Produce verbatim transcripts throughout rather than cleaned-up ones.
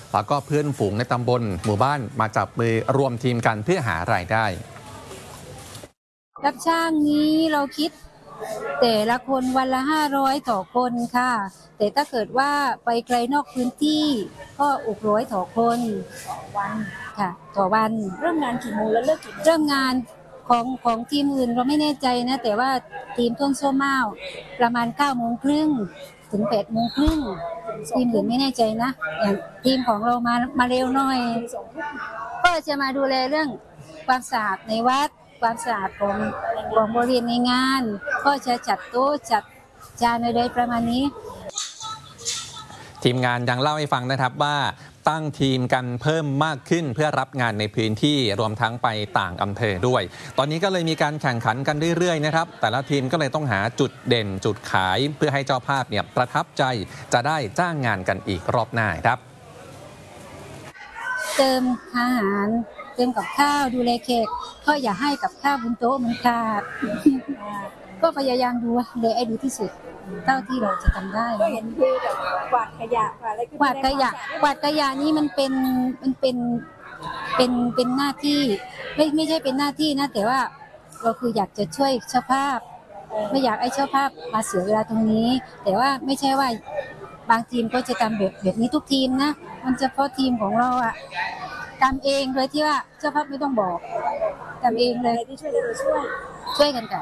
แล้วก็เพื่อนฝูงในตำบลหมู่บ้านมาจับมือรวมทีมกันเพื่อหารายได้รับจ้างนี้เราคิดแต่ละคนวันละห้าร้อยต่อคนค่ะแต่ถ้าเกิดว่าไปไกลนอกพื้นที่ก็หกร้อยต่อคนต่อวันค่ะต่อวันเริ่มงานกี่โมงแล้วเลิกกี่โมงเริ่มงานของของทีมอื่นเราไม่แน่ใจนะแต่ว่าทีมต้นโซ่เมาประมาณเก้าโมงครึ่งถึงแปดโมงครึ่งทีมอื่นไม่แน่ใจนะอย่างทีมของเรามามาเร็วหน่อยก็จะมาดูแลเรื่องความสะอาดในวัดความสะอาดของของบริเวณในงานก็จะจัดโต๊ะจัดจานอะไรประมาณนี้ทีมงานยังเล่าให้ฟังนะครับว่าตั้งทีมกันเพิ่มมากขึ้นเพื่อรับงานในพื้นที่รวมทั้งไปต่างอำเภอด้วยตอนนี้ก็เลยมีการแข่งขันกันเรื่อยๆนะครับแต่ละทีมก็เลยต้องหาจุดเด่นจุดขายเพื่อให้เจ้าภาพเนี่ยประทับใจจะได้จ้างงานกันอีกรอบหน้าครับเติมอาหารเติมกับข้าวดูแลแขกก็อย่าให้กับข้าวบนโต๊ะมันขาดก็พยายามดูเลยไอ้ดูที่สุดเท่าที่เราจะทำได้ก็เห็นคือแบบกวาดขยะกวาดอะไรกวาดขยะกวาดขยะนี่มันเป็นมันเป็นเป็นเป็นหน้าที่ไม่ไม่ใช่เป็นหน้าที่นะแต่ว่าเราคืออยากจะช่วยเจ้าภาพไม่อยากให้เจ้าภาพมาเสียเวลาตรงนี้แต่ว่าไม่ใช่ว่าบางทีมก็จะทำแบบแบบนี้ทุกทีมนะมันเฉพาะทีมของเราอะทำเองโดยที่ว่าเจ้าภาพไม่ต้องบอกทำเองเลยที่ช่วยเราช่วยช่วยกันกัน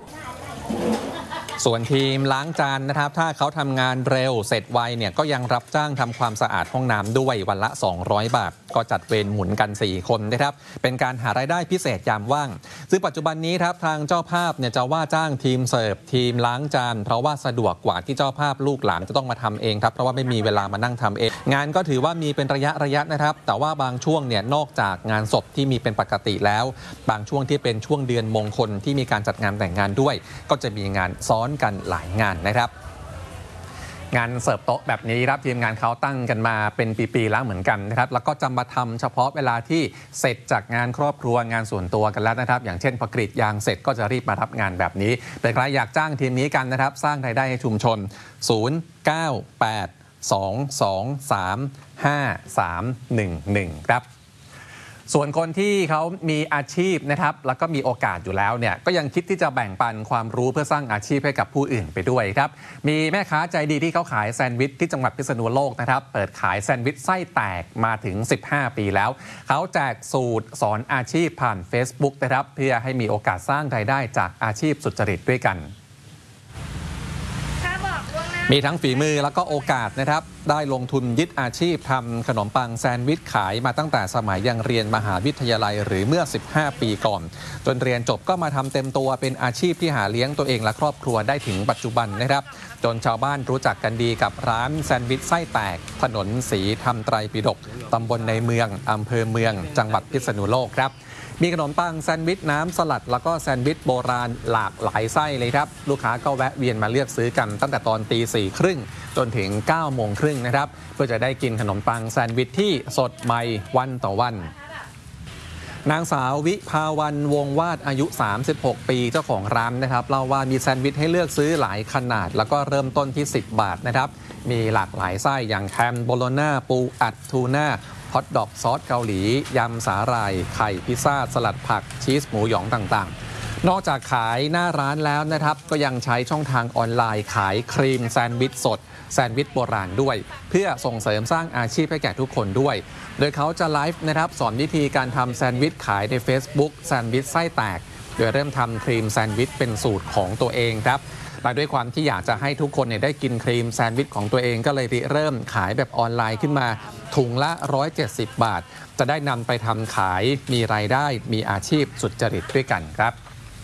ส่วนทีมล้างจานนะครับถ้าเขาทำงานเร็วเสร็จไวเนี่ยก็ยังรับจ้างทำความสะอาดห้องน้ำด้วยวันละสองร้อยบาทก็จัดเวรหมุนกันสี่คนนะครับเป็นการหารายได้พิเศษยามว่างซึ่งปัจจุบันนี้ครับทางเจ้าภาพเนี่ยจะว่าจ้างทีมเสิร์ฟทีมล้างจานเพราะว่าสะดวกกว่าที่เจ้าภาพลูกหลานจะต้องมาทำเองครับเพราะว่าไม่มีเวลามานั่งทำเองงานก็ถือว่ามีเป็นระยะระยะนะครับแต่ว่าบางช่วงเนี่ยนอกจากงานศพที่มีเป็นปกติแล้วบางช่วงที่เป็นช่วงเดือนมงคลที่มีการจัดงานแต่งงานด้วยก็จะมีงานซ้อนกันหลายงานนะครับงานเสิร์ฟโต๊ะแบบนี้ครับทีมงานเขาตั้งกันมาเป็นปีๆแล้วเหมือนกันนะครับแล้วก็จะมาทำเฉพาะเวลาที่เสร็จจากงานครอบครัวงานส่วนตัวกันแล้วนะครับอย่างเช่นพอกรีดยางเสร็จก็จะรีบมารับงานแบบนี้แต่ใครอยากจ้างทีมนี้กันนะครับสร้างรายได้ให้ชุมชนศูนย์ เก้า แปด สอง สอง สาม ห้า สาม หนึ่ง หนึ่งครับส่วนคนที่เขามีอาชีพนะครับแล้วก็มีโอกาสอยู่แล้วเนี่ยก็ยังคิดที่จะแบ่งปันความรู้เพื่อสร้างอาชีพให้กับผู้อื่นไปด้วยครับมีแม่ค้าใจดีที่เขาขายแซนด์วิชที่จังหวัดพิษณุโลกนะครับเปิดขายแซนด์วิชไส้แตกมาถึงสิบห้าปีแล้วเขาแจกสูตรสอนอาชีพผ่าน Facebook นะครับเพื่อให้มีโอกาสสร้างรายได้จากอาชีพสุจริตด้วยกันมีทั้งฝีมือแล้วก็โอกาสนะครับได้ลงทุนยึดอาชีพทำขนมปังแซนด์วิชขายมาตั้งแต่สมัยยังเรียนมหาวิทยาลัยหรือเมื่อสิบห้าปีก่อนจนเรียนจบก็มาทำเต็มตัวเป็นอาชีพที่หาเลี้ยงตัวเองและครอบครัวได้ถึงปัจจุบันนะครับจนชาวบ้านรู้จักกันดีกับร้านแซนด์วิชไส้แตกถนนศรีธรรมไตรปิฎกตำบลในเมืองอำเภอเมืองจังหวัดพิษณุโลกครับมีขนมปังแซนด์วิชน้ำสลัดแล้วก็แซนด์วิชโบราณหลากหลายไส้เลยครับลูกค้าก็แวะเวียนมาเลือกซื้อกันตั้งแต่ตอนตีสี่ครึ่งจนถึงเก้าโมงครึ่งนะครับเพื่อจะได้กินขนมปังแซนด์วิชที่สดใหม่วันต่อวันนางสาววิภาวันวงวาดอายุสามสิบหกปีเจ้าของร้านนะครับเล่าว่ามีแซนด์วิชให้เลือกซื้อหลายขนาดแล้วก็เริ่มต้นที่สิบบาทนะครับมีหลากหลายไส้อย่างแฮมโบโลน่าปูอัดทูน่าฮอทดอกซอสเกาหลียำสาหร่ายไข่พิซซ่าสลัดผักชีสหมูหยองต่างๆนอกจากขายหน้าร้านแล้วนะครับก็ยังใช้ช่องทางออนไลน์ขายครีมแซนด์วิชสดแซนด์วิชโบราณด้วยเพื่อส่งเสริมสร้างอาชีพให้แก่ทุกคนด้วยโดยเขาจะไลฟ์นะครับสอนวิธีการทำแซนด์วิชขายใน Facebook แซนด์วิชไส้แตกโดยเริ่มทำครีมแซนด์วิชเป็นสูตรของตัวเองครับและด้วยความที่อยากจะให้ทุกคนเนี่ยได้กินครีมแซนด์วิชของตัวเองก็เลยเริ่มขายแบบออนไลน์ขึ้นมาถุงละหนึ่งร้อยเจ็ดสิบบาทจะได้นำไปทำขายมีรายได้มีอาชีพสุจริตด้วยกันครับ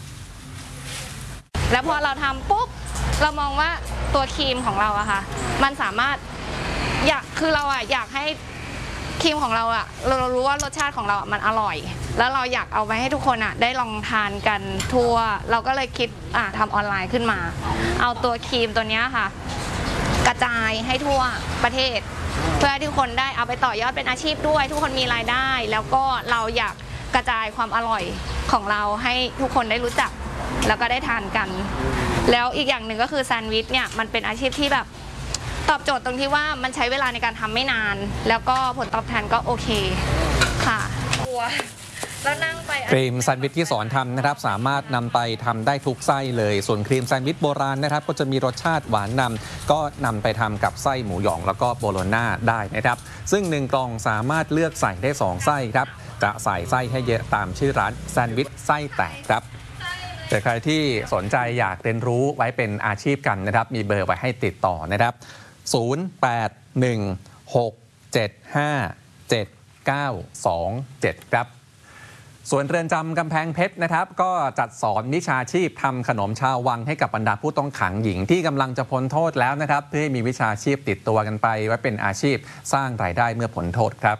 แล้วพอเราทำปุ๊บเรามองว่าตัวครีมของเราอะค่ะมันสามารถอยากคือเราอะอยากให้ครีมของเราอะเรารู้ว่ารสชาติของเราอะมันอร่อยแล้วเราอยากเอาไปให้ทุกคนอะได้ลองทานกันทั่วเราก็เลยคิดอ่ะทำออนไลน์ขึ้นมาเอาตัวครีมตัวนี้ค่ะกระจายให้ทั่วประเทศเพื่อให้ทุกคนได้เอาไปต่อยอดเป็นอาชีพด้วยทุกคนมีรายได้แล้วก็เราอยากกระจายความอร่อยของเราให้ทุกคนได้รู้จักแล้วก็ได้ทานกันแล้วอีกอย่างหนึ่งก็คือแซนด์วิชเนี่ยมันเป็นอาชีพที่แบบตอบโจทย์ตรงที่ว่ามันใช้เวลาในการทำไม่นาน แล้วก็ผลตอบแทนก็โอเคค่ะกลัวแล้วนั่งไปครีมแซนด์วิชที่สอนทำนะครับสามารถนำไปทำได้ทุกไส้เลยส่วนครีมแซนด์วิชโบราณนะครับก็จะมีรสชาติหวานนำก็นำไปทำกับไส้หมูหยองแล้วก็โบโลน่าได้นะครับซึ่งหนึ่งกล่องสามารถเลือกใส่ได้สองไส้ครับจะใส่ไส้ให้เยอะตามชื่อร้านแซนด์วิชไส้แตกครับแต่ใครที่สนใจอยากเรียนรู้ไว้เป็นอาชีพกันนะครับมีเบอร์ไว้ให้ติดต่อนะครับศูนย์ แปด หนึ่ง หก เจ็ด ห้า เจ็ด เก้า สอง เจ็ดครับส่วนเรือนจำกำแพงเพชรนะครับก็จัดสอนวิชาชีพทำขนมชาววังให้กับบรรดาผู้ต้องขังหญิงที่กำลังจะพ้นโทษแล้วนะครับเพื่อให้มีวิชาชีพติดตัวกันไปไว้เป็นอาชีพสร้างรายได้เมื่อพ้นโทษครับ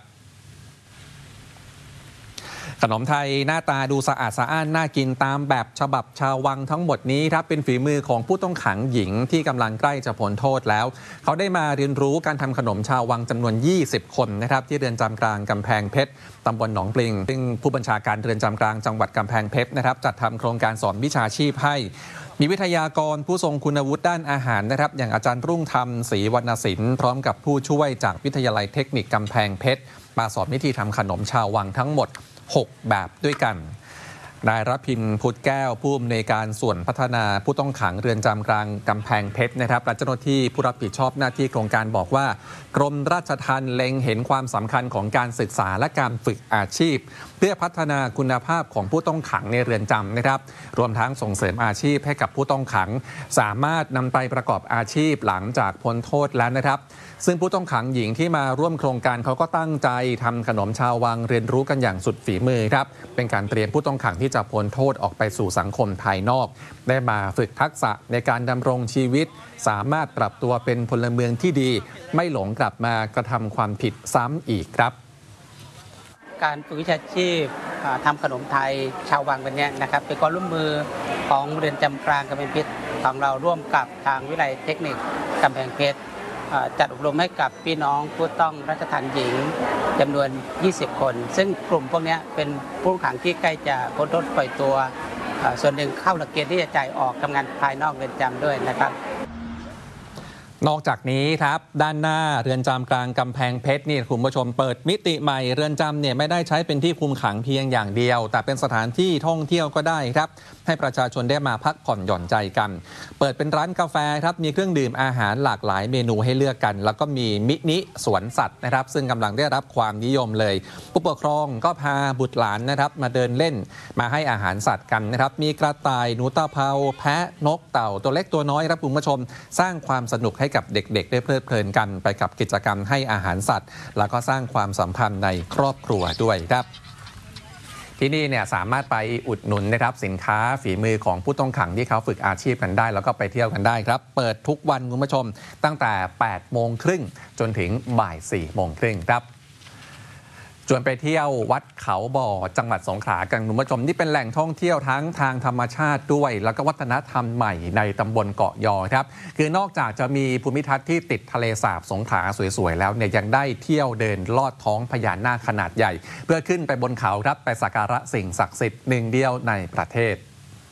ขนมไทยหน้าตาดูสะอาดสะอ้านน่ากินตามแบบฉบับชาววังทั้งหมดนี้ครับเป็นฝีมือของผู้ต้องขังหญิงที่กำลังใกล้จะพ้นโทษแล้วเขาได้มาเรียนรู้การทำขนมชาววังจำนวนยี่สิบคนนะครับที่เรือนจำกลางกำแพงเพชรตำบลหนองปลิงซึ่งผู้บัญชาการเรือนจำกลางจังหวัดกำแพงเพชรนะครับจัดทำโครงการสอนวิชาชีพให้มีวิทยากรผู้ทรงคุณวุฒิด้านอาหารนะครับอย่างอาจารย์รุ่งธรรมศรีวรรณศิลป์พร้อมกับผู้ช่วยจากวิทยาลัยเทคนิคกำแพงเพชรมาสอนวิธีทำขนมชาววังทั้งหมดหกแบบด้วยกันนายรพินพุทธแก้วผู้อำนวยการส่วนพัฒนาผู้ต้องขังเรือนจำกลางกำแพงเพชรนะครับและเจ้าหน้าที่ผู้รับผิดชอบหน้าที่โครงการบอกว่ากรมราชทัณฑ์เล็งเห็นความสำคัญของการศึกษาและการฝึกอาชีพเพื่อพัฒนาคุณภาพของผู้ต้องขังในเรือนจำนะครับรวมทั้งส่งเสริมอาชีพให้กับผู้ต้องขังสามารถนำไปประกอบอาชีพหลังจากพ้นโทษแล้วนะครับซึ่งผู้ต้องขังหญิงที่มาร่วมโครงการเขาก็ตั้งใจทำขนมชาววังเรียนรู้กันอย่างสุดฝีมือครับเป็นการเตรียมผู้ต้องขังที่จะพ้นโทษออกไปสู่สังคมภายนอกได้มาฝึกทักษะในการดำรงชีวิตสามารถปรับตัวเป็นพลเมืองที่ดีไม่หลงกลับมากระทำความผิดซ้ำอีกครับการฝึกวิชาชีพทำขนมไทยชาววังวันนี้นะครับเป็นความร่วมมือของเรือนจำกลางกำแพงเพชรของเราร่วมกับทางวิทยาลัยเทคนิคกำแพงเพชรจัดอบรมให้กับพี่น้องผู้ต้องราชทัณฑ์หญิงจำนวนยี่สิบคนซึ่งกลุ่มพวกนี้เป็นผู้ต้องขังที่ใกล้จะพ้นโทษปล่อยตัวส่วนหนึ่งเข้าหลักเกณฑ์ที่จะจ่ายออกทำงานภายนอกเรือนจำด้วยนะครับนอกจากนี้ครับด้านหน้าเรือนจำกลางกำแพงเพชรนี่คุณผู้ชมเปิดมิติใหม่เรือนจำเนี่ยไม่ได้ใช้เป็นที่คุมขังเพียงอย่างเดียวแต่เป็นสถานที่ท่องเที่ยวก็ได้ครับให้ประชาชนได้มาพักผ่อนหย่อนใจกันเปิดเป็นร้านกาแฟครับมีเครื่องดื่มอาหารหลากหลายเมนูให้เลือกกันแล้วก็มีมินิสวนสัตว์นะครับซึ่งกำลังได้รับความนิยมเลยผู้ปกครองก็พาบุตรหลานนะครับมาเดินเล่นมาให้อาหารสัตว์กันนะครับมีกระต่ายหนูตาเภาแพะนกเต่าตัวเล็กตัวน้อยครับคุณผู้ชมสร้างความสนุกให้กับเด็กๆได้เพลิดเพลินกันไปกับกิจกรรมให้อาหารสัตว์แล้วก็สร้างความสัมพันธ์ในครอบครัวด้วยครับที่นี่เนี่ยสามารถไปอุดหนุนนะครับสินค้าฝีมือของผู้ต้องขังที่เขาฝึกอาชีพกันได้แล้วก็ไปเที่ยวกันได้ครับเปิดทุกวันคุณผู้ชมตั้งแต่แปดโมงครึ่งจนถึงบ่ายสี่โมงครึ่งครับชวนไปเที่ยววัดเขาบ่อจังหวัดสงขลากันคุณผู้ชมนี่เป็นแหล่งท่องเที่ยวทั้งทางธรรมชาติด้วยแล้วก็วัฒนธรรมใหม่ในตำบลเกาะยอครับคือนอกจากจะมีภูมิทัศน์ที่ติดทะเลสาบสงขลาสวยๆแล้วเนี่ยยังได้เที่ยวเดินลอดท้องพญานาคขนาดใหญ่เพื่อขึ้นไปบนเขาครับไปสักการะสิ่งศักดิ์สิทธิ์หนึ่งเดียวในประเทศ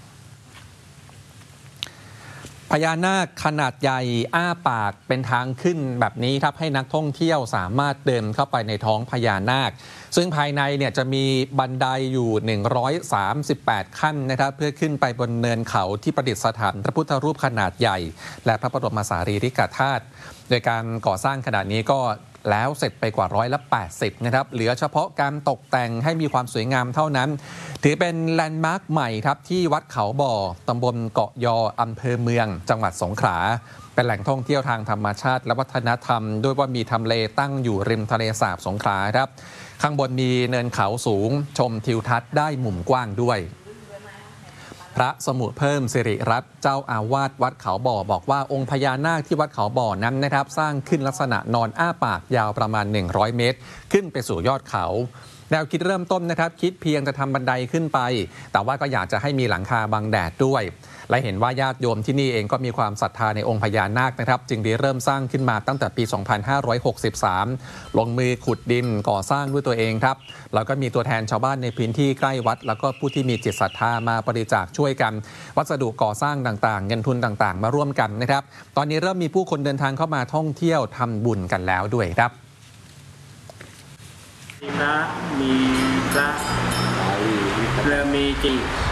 พญานาคขนาดใหญ่อ้าปากเป็นทางขึ้นแบบนี้ครับให้นักท่องเที่ยวสามารถเดินเข้าไปในท้องพญานาคซึ่งภายในเนี่ยจะมีบันไดอยู่หนึ่งร้อยสามสิบแปดขั้นนะครับเพื่อขึ้นไปบนเนินเขาที่ประดิษฐานพระพุทธรูปขนาดใหญ่และพระบรมสารีริกธาตุโดยการก่อสร้างขนาดนี้ก็แล้วเสร็จไปกว่าร้อยละแปดสิบนะครับเหลือเฉพาะการตกแต่งให้มีความสวยงามเท่านั้นถือเป็นแลนด์มาร์คใหม่ครับที่วัดเขาบ่อตำบลเกาะยออำเภอเมืองจังหวัดสงขลาเป็นแหล่งท่องเที่ยวทางธรรมชาติและวัฒนธรรมด้วยว่ามีทำเลตั้งอยู่ริมทะเลสาบสงขลาครับข้างบนมีเนินเขาสูงชมทิวทัศน์ได้มุมกว้างด้วยพระสมุเพิ่มสิริรัตน์เจ้าอาวาสวัดเขาบ่อบอกว่าองค์พญานาคที่วัดเขาบ่อนั้นนะครับสร้างขึ้นลักษณะนอนอ้าปากยาวประมาณหนึ่งร้อยเมตรขึ้นไปสู่ยอดเขาแนวคิดเริ่มต้นนะครับคิดเพียงจะทำบันไดขึ้นไปแต่ว่าก็อยากจะให้มีหลังคาบังแดดด้วยและเห็นว่าญาติโยมที่นี่เองก็มีความศรัทธาในองค์พญานาคนะครับจึงได้เริ่มสร้างขึ้นมาตั้งแต่ปี สองพันห้าร้อยหกสิบสาม ลงมือขุดดินก่อสร้างด้วยตัวเองครับแล้วก็มีตัวแทนชาวบ้านในพื้นที่ใกล้วัดแล้วก็ผู้ที่มีจิตศรัทธามาบริจาคช่วยกันวัสดุก่อสร้างต่างๆเงินทุนต่างๆมาร่วมกันนะครับตอนนี้เริ่มมีผู้คนเดินทางเข้ามาท่องเที่ยวทำบุญกันแล้วด้วยครับมีพระมีพระแล้วมีจี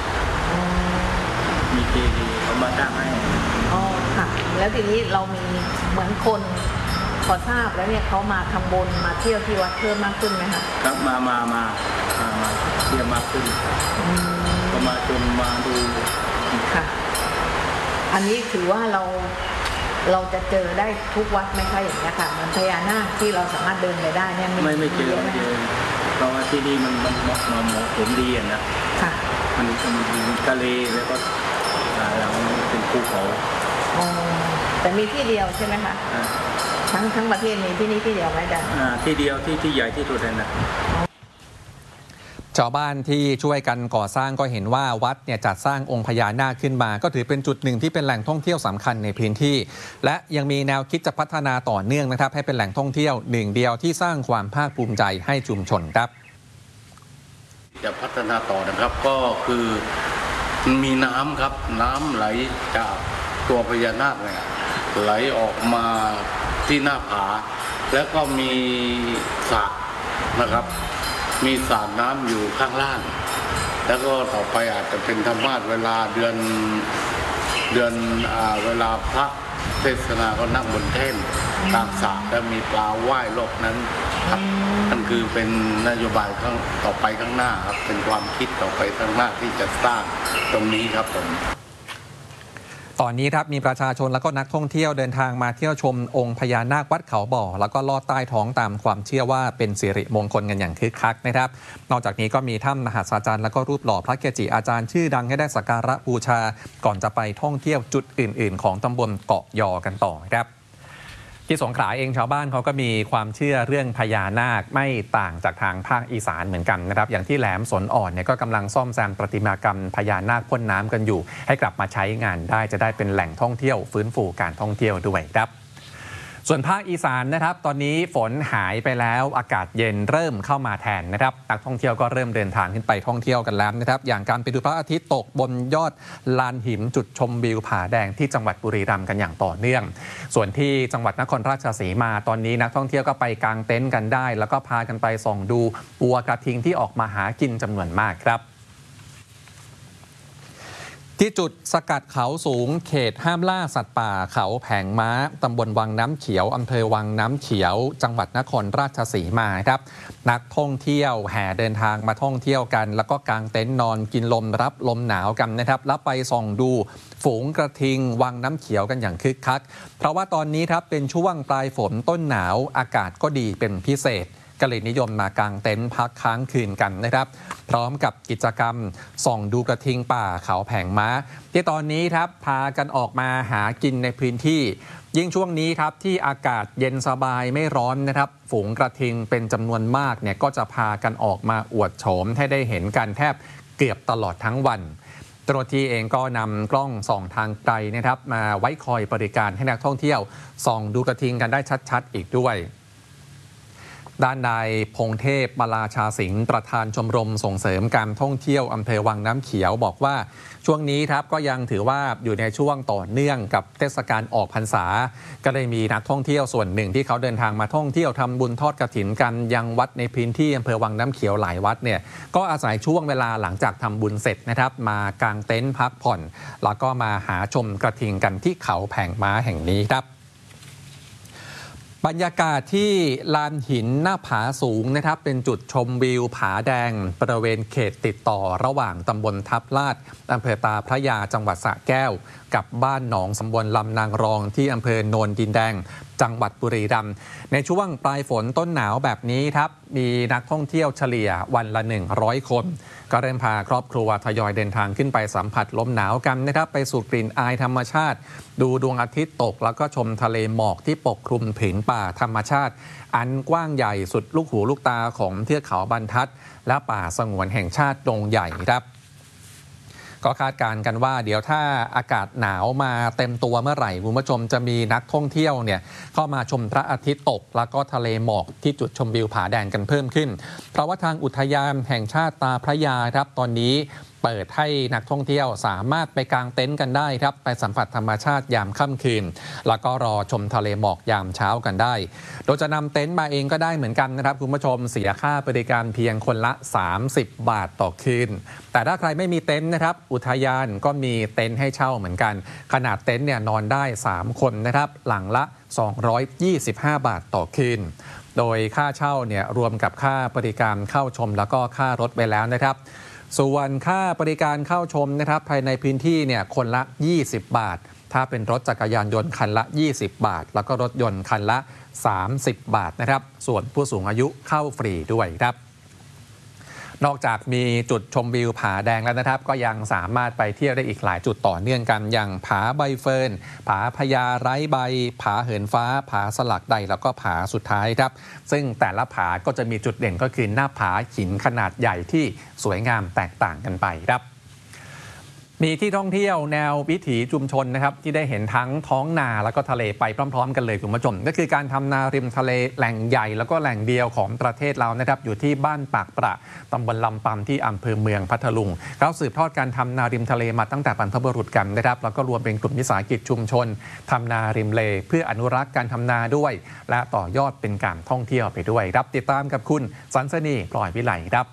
มีจีเขามาตั้งให้อ๋อค่ะแล้วทีนี้เรามีเหมือนคนพอทราบแล้วเนี่ยเขามาทำบุญมาเที่ยวที่วัดเพิ่มมากขึ้นไหมคะครับมามามามามาเที่ยวมากขึ้นก็มาชมมาดูค่ะอันนี้ถือว่าเราเราจะเจอได้ทุกวัดไหมคะอย่างนี้ค่ะเหมือนพญานาคที่เราสามารถเดินไปได้เนี่ยไม่ไม่เจอไม่เจอเพราะว่าที่นี่มันมันเหมาะเหมาะสมดีนะค่ะมันมีทะเลแล้วก็เราเป็นภูเขาอ๋อแต่มีที่เดียวใช่ไหมคะทั้งทั้งประเทศมีที่นี่ที่เดียวไหมจ๊ะอ่าที่เดียวที่ที่ใหญ่ที่สุดเลยนะชาวบ้านที่ช่วยกันก่อสร้างก็เห็นว่าวัดเนี่ยจัดสร้างองค์พญานาคขึ้นมาก็ถือเป็นจุดหนึ่งที่เป็นแหล่งท่องเที่ยวสำคัญในพื้นที่และยังมีแนวคิดจะพัฒนาต่อเนื่องนะครับให้เป็นแหล่งท่องเที่ยวหนึ่งเดียวที่สร้างความภาคภูมิใจให้ชุมชนครับจะพัฒนาต่อนะครับก็คือมีน้ำครับน้ำไหลจากตัวพญานาคเนี่ยไหลออกมาที่หน้าผาแล้วก็มีสระนะครับมีสระน้ำอยู่ข้างล่างแล้วก็ต่อไปอาจจะเป็นธรรมะเวลาเดือนเดือนอ่าเวลาพระเทศนาก็นั่งบนแท่นกลางสระแล้วมีปลาว่ายรอบนั้นครับนั่นคือเป็นนโยบายข้างต่อไปข้างหน้าครับเป็นความคิดต่อไปข้างหน้าที่จะสร้างตรงนี้ครับผมตอนนี้ครับมีประชาชนและก็นักท่องเที่ยวเดินทางมาเที่ยวชมองค์พญานาควัดเขาบ่อแล้วก็ลอดใต้ท้องตามความเชื่อว่าเป็นสิริมงคลกันอย่างคึกคักนะครับนอกจากนี้ก็มีถ้ำมหาสาจารย์และก็รูปหล่อพระเกจิอาจารย์ชื่อดังให้ได้สักการะบูชาก่อนจะไปท่องเที่ยวจุดอื่นๆของตำบลเกาะยอกันต่อครับที่สงขลาเองชาวบ้านเขาก็มีความเชื่อเรื่องพญานาคไม่ต่างจากทางภาคอีสานเหมือนกันนะครับอย่างที่แหลมสนอ่อนเนี่ยก็กำลังซ่อมแซมประติมากรรมพญานาคพ่นน้ำกันอยู่ให้กลับมาใช้งานได้จะได้เป็นแหล่งท่องเที่ยวฟื้นฟูการท่องเที่ยวด้วยครับส่วนภาคอีสานนะครับตอนนี้ฝนหายไปแล้วอากาศเย็นเริ่มเข้ามาแทนนะครับนักท่องเที่ยวก็เริ่มเดินทางขึ้นไปท่องเที่ยวกันแล้วนะครับอย่างการไปดูพระอาทิตย์ตกบนยอดลานหินจุดชมวิวผาแดงที่จังหวัดบุรีรัมย์กันอย่างต่อเนื่องส่วนที่จังหวัดนครราชสีมาตอนนี้นักท่องเที่ยวก็ไปกางเต็นท์กันได้แล้วก็พากันไปส่องดูปัวกระทิงที่ออกมาหากินจำนวนมากครับที่จุดสกัดเขาสูงเขตห้ามล่าสัตว์ป่าเขาแผงม้าตำบลวังน้ำเขียวอำเภอวังน้ำเขียวจังหวัดนครราชสีมาครับนักท่องเที่ยวแห่เดินทางมาท่องเที่ยวกันแล้วก็กางเต็นท์นอนกินลมรับลมหนาวกันนะครับแล้วไปส่องดูฝูงกระทิงวังน้ำเขียวกันอย่างคึกคักเพราะว่าตอนนี้ครับเป็นช่วงปลายฝนต้นหนาวอากาศก็ดีเป็นพิเศษก็เลยนิยมมากางเต็นท์พักค้างคืนกันนะครับพร้อมกับกิจกรรมส่องดูกระทิงป่าเขาแผงม้าที่ตอนนี้ครับพากันออกมาหากินในพื้นที่ยิ่งช่วงนี้ครับที่อากาศเย็นสบายไม่ร้อนนะครับฝูงกระทิงเป็นจำนวนมากเนี่ยก็จะพากันออกมาอวดโฉมให้ได้เห็นกันแทบเกือบตลอดทั้งวันเจ้าหน้าที่เองก็นำกล้องส่องทางไกลนะครับมาไว้คอยบริการให้นักท่องเที่ยวส่องดูกระทิงกันได้ชัดๆอีกด้วยด้านนายพงเทพมาลาชาสิงห์ประธานชมรมส่งเสริมการท่องเที่ยวอำเภอวังน้ำเขียวบอกว่าช่วงนี้ครับก็ยังถือว่าอยู่ในช่วงต่อเนื่องกับเทศกาลออกพรรษาก็เลยมีนักท่องเที่ยวส่วนหนึ่งที่เขาเดินทางมาท่องเที่ยวทำบุญทอดกฐินกันยังวัดในพื้นที่อำเภอวังน้ำเขียวหลายวัดเนี่ยก็อาศัยช่วงเวลาหลังจากทำบุญเสร็จนะครับมากางเต็นท์พักผ่อนแล้วก็มาหาชมกระทิงกันที่เขาแผงม้าแห่งนี้ครับบรรยากาศที่ลานหินหน้าผาสูงนะครับเป็นจุดชมวิวผาแดงบริเวณเขตติดต่อระหว่างตำบลทับลาดอำเภอตาพระยาจังหวัดสระแก้วกับบ้านหนองสำบลลำนางรองที่อำเภอโนนดินแดงจังหวัดบุรีรัมย์ในช่วงปลายฝนต้นหนาวแบบนี้ครับมีนักท่องเที่ยวเฉลี่ยวันละหนึ่งร้อยคนก็เริ่มพาครอบครัวทยอยเดินทางขึ้นไปสัมผัสลมหนาวกันนะครับไปสูดกลิ่นอายธรรมชาติดูดวงอาทิตย์ตกแล้วก็ชมทะเลหมอกที่ปกคลุมผืนป่าธรรมชาติอันกว้างใหญ่สุดลูกหูลูกตาของเทือกเขาบรรทัดและป่าสงวนแห่งชาติดงใหญ่ครับก็คาดการณ์กันว่าเดี๋ยวถ้าอากาศหนาวมาเต็มตัวเมื่อไหร่คุณผู้ชมจะมีนักท่องเที่ยวเนี่ยเข้ามาชมพระอาทิตย์ตกแล้วก็ทะเลหมอกที่จุดชมวิวผาแดงกันเพิ่มขึ้นเพราะว่าทางอุทยานแห่งชาติตาพระยาครับตอนนี้เปิดให้นักท่องเที่ยวสามารถไปกางเต็นท์กันได้ครับไปสัมผัสธรรมชาติยามค่ำคืนแล้วก็รอชมทะเลหมอกยามเช้ากันได้โดยจะนำเต็นท์มาเองก็ได้เหมือนกันนะครับคุณผู้ชมเสียค่าบริการเพียงคนละสามสิบบาทต่อคืนแต่ถ้าใครไม่มีเต็นท์นะครับอุทยานก็มีเต็นท์ให้เช่าเหมือนกันขนาดเต็นท์เนี่ยนอนได้สามคนนะครับหลังละสองร้อยยี่สิบห้าบาทต่อคืนโดยค่าเช่าเนี่ยรวมกับค่าบริการเข้าชมแล้วก็ค่ารถไปแล้วนะครับส่วนค่าบริการเข้าชมนะครับภายในพื้นที่เนี่ยคนละยี่สิบบาทถ้าเป็นรถจักรยานยนต์คันละยี่สิบบาทแล้วก็รถยนต์คันละสามสิบบาทนะครับส่วนผู้สูงอายุเข้าฟรีด้วยครับนอกจากมีจุดชมวิวผาแดงแล้วนะครับก็ยังสามารถไปเที่ยวได้อีกหลายจุดต่อเนื่องกันอย่างผาใบเฟิร์นผาพญาไร้ใบผาเหินฟ้าผาสลักใดแล้วก็ผาสุดท้ายครับซึ่งแต่ละผาก็จะมีจุดเด่นก็คือหน้าผาหินขนาดใหญ่ที่สวยงามแตกต่างกันไปครับมีที่ท่องเที่ยวแนววิถีชุมชนนะครับที่ได้เห็นทั้งท้องนาแล้วก็ทะเลไปพร้อมๆกันเลยคุณผู้ชมก็คือการทำนาริมทะเลแหล่งใหญ่แล้วก็แหล่งเดียวของประเทศเรานะครับอยู่ที่บ้านปากประตำบลลำปำที่อำเภอเมืองพัทลุงเขาสืบทอดการทำนาริมทะเลมาตั้งแต่บรรพบุรุษกันนะครับแล้วก็รวมเป็นกลุ่มวิสาหกิจชุมชนทำนาริมเลเพื่ออนุรักษ์การทำนาด้วยและต่อยอดเป็นการท่องเที่ยวไปด้วยรับติดตามกับคุณสันสนีปล่อยวิไลครับ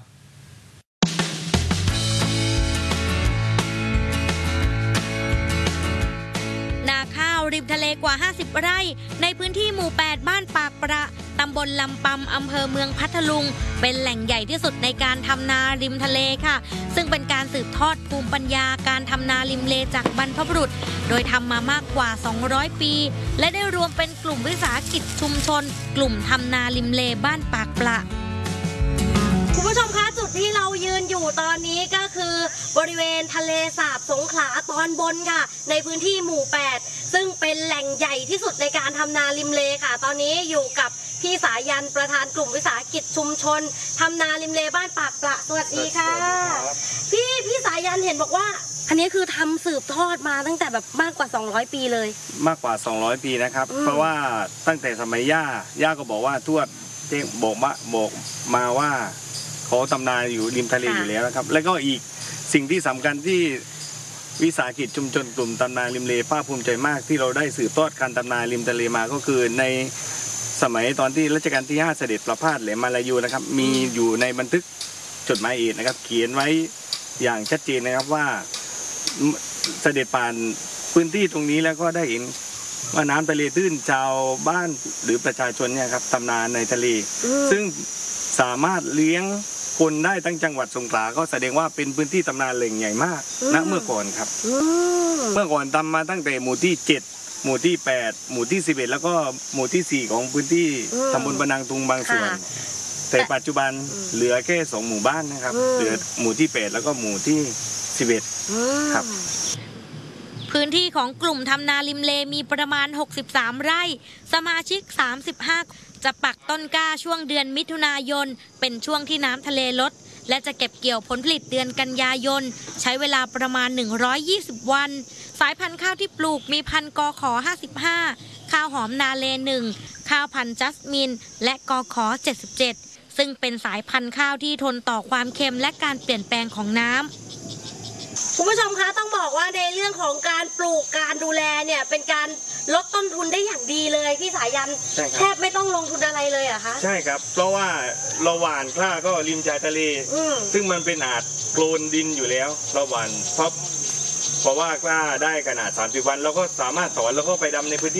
ริมทะเลกว่าห้าสิบไร่ในพื้นที่หมู่แปดบ้านปากประตำบลลำปำอำเภอเมืองพัทลุงเป็นแหล่งใหญ่ที่สุดในการทำนาริมทะเลค่ะซึ่งเป็นการสืบทอดภูมิปัญญาการทำนาริมเลจากบรรพบุรุษโดยทำมามากกว่าสองร้อยปีและได้รวมเป็นกลุ่มวิสาหกิจชุมชนกลุ่มทำนาริมเลบ้านปากประคุณผู้ชมคะจุดที่เรายืนอยู่ตอนนี้ก็คือบริเวณทะเลสาบสงขลาตอนบนค่ะในพื้นที่หมู่แปดซึ่งเป็นแหล่งใหญ่ที่สุดในการทำนาริมเลค่ะตอนนี้อยู่กับพี่สายันประธานกลุ่มวิสาหกิจชุมชนทำนาริมเลบ้านปากประสวัสดีค่ะพี่พี่สายันเห็นบอกว่าอันนี้คือทำสืบทอดมาตั้งแต่แบบมากกว่าสองร้อยปีเลยมากกว่าสองร้อยปีนะครับเพราะว่าตั้งแต่สมัยย่าย่าก็บอกว่าทวดเจ้งบอกมาบอกมาว่าเขาทำนาอยู่ริมทะเลอยู่แล้วนะครับแล้วก็อีกสิ่งที่สำคัญที่วิสาหกิจชุมชนกลุ่มทำนาริมเลภาคภูมิใจมากที่เราได้สืบทอดการทำนาริมทะเลมาก็คือในสมัยตอนที่รัชกาลที่ห้าเสด็จประพาสแหลมมาลายูนะครับมีอยู่ในบันทึกจดหมายเหตุนะครับเขียนไว้อย่างชัดเจนนะครับว่าเสด็จผ่านพื้นที่ตรงนี้แล้วก็ได้เห็นว่าน้ำทะเลตื้นชาวบ้านหรือประชาชนเนี่ยครับทำนาในทะเลซึ่งสามารถเลี้ยงคนได้ทั้งจังหวัดสงขลาก็แสดงว่าเป็นพื้นที่ทำนาแหล่งใหญ่มากณเมื่อก่อนครับเมื่อก่อนทำมาตั้งแต่หมู่ที่เจ็ดหมู่ที่แปดหมู่ที่สิบเอ็ดแล้วก็หมู่ที่สี่ของพื้นที่ตำบลปะนางตุงบางส่วนแต่ปัจจุบันเหลือแค่สองหมู่บ้านนะครับเหลือหมู่ที่แปดแล้วก็หมู่ที่สิบเอ็ดครับพื้นที่ของกลุ่มทำนาริมเลมีประมาณหกสิบสามไร่สมาชิกสามสิบห้าจะปักต้นกล้าช่วงเดือนมิถุนายนเป็นช่วงที่น้ำทะเลลดและจะเก็บเกี่ยวผลผลิตเดือนกันยายนใช้เวลาประมาณหนึ่งร้อยยี่สิบวันสายพันธุ์ข้าวที่ปลูกมีพันธุ์กขห้าสิบห้าข้าวหอมนาเลหนึ่งข้าวพันธุ์จัสมินและกขเจ็ดสิบเจ็ดซึ่งเป็นสายพันธุ์ข้าวที่ทนต่อความเค็มและการเปลี่ยนแปลงของน้ำคุณผู้ชมคะต้องบอกว่าในเรื่องของการปลูกการดูแลเนี่ยเป็นการลดต้นทุนได้อย่างดีเลยพี่สายันแทบไม่ต้องลงทุนอะไรเลยอะคะใช่ครับเพราะว่าเราหว่านข้าก็ริมชายทะเลซึ่งมันเป็นอาจโคลนดินอยู่แล้วเราหว่านเพราะเพราะว่ากล้าได้ขนาดสามสิบวันเราก็สามารถถอนแล้วก็ไปดำในพื้นที่